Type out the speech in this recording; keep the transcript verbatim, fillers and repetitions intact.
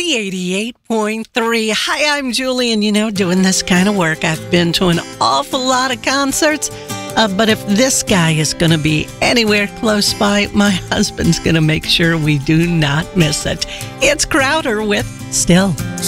B eighty-eight point three. Hi, I'm Julie, and you know, doing this kind of work, I've been to an awful lot of concerts. Uh, but if this guy is going to be anywhere close by, my husband's going to make sure we do not miss it. It's Crowder with Still.